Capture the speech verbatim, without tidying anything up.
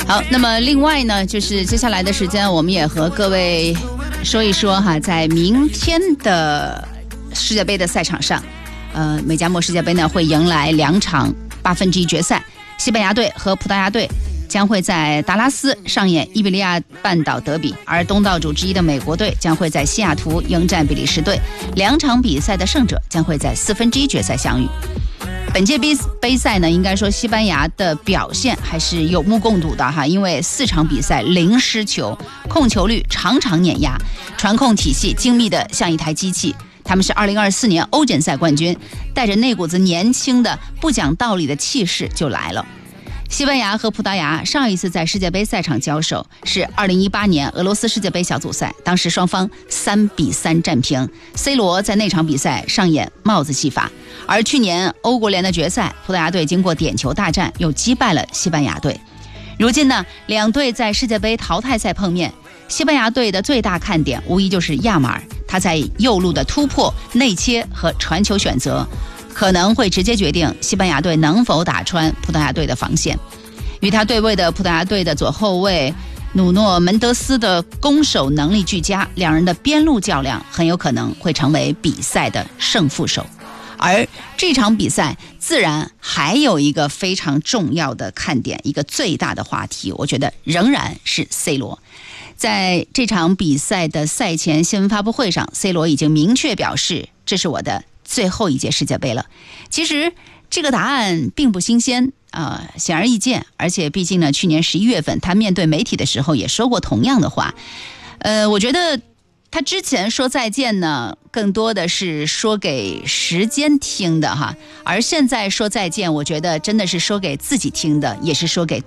好，那么另外呢，就是接下来的时间，我们也和各位说一说哈，在明天的世界杯的赛场上，呃，美加墨世界杯呢会迎来两场八分之一决赛，西班牙队和葡萄牙队将会在达拉斯上演伊比利亚半岛德比，而东道主之一的美国队将会在西雅图迎战比利时队，两场比赛的胜者将会在四分之一决赛相遇。本届杯杯赛呢，应该说西班牙的表现还是有目共睹的哈，因为四场比赛零失球，控球率常常碾压，传控体系精密的像一台机器。他们是二零二四年欧锦赛冠军，带着那股子年轻的不讲道理的气势就来了。西班牙和葡萄牙上一次在世界杯赛场交手是二零一八年俄罗斯世界杯小组赛，当时双方三比三战平 ，C 罗在那场比赛上演帽子戏法。而去年欧国联的决赛，葡萄牙队经过点球大战又击败了西班牙队。如今呢，两队在世界杯淘汰赛碰面，西班牙队的最大看点无疑就是亚马尔，他在右路的突破、内切和传球选择可能会直接决定西班牙队能否打穿葡萄牙队的防线。与他对位的葡萄牙队的左后卫努诺门德斯的攻守能力俱佳，两人的边路较量很有可能会成为比赛的胜负手。而这场比赛自然还有一个非常重要的看点，一个最大的话题，我觉得仍然是 C 罗。在这场比赛的赛前新闻发布会上， C 罗已经明确表示，这是我的最后一届世界杯了。其实这个答案并不新鲜啊、呃，显而易见，而且毕竟呢，去年十一月份他面对媒体的时候也说过同样的话。呃，我觉得他之前说再见呢，更多的是说给时间听的哈，而现在说再见，我觉得真的是说给自己听的，也是说给